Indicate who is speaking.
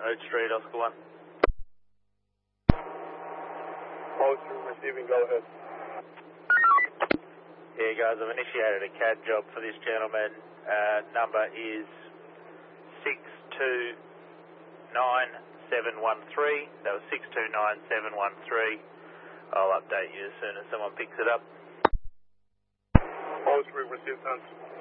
Speaker 1: Oak Street, Oscar 1.
Speaker 2: Oak Street receiving, go ahead.
Speaker 1: Yeah, guys, I've initiated a CAD job for this gentleman. Number is 629713. That was 629713. I'll update you as soon as someone picks it up.
Speaker 2: Oak Street received,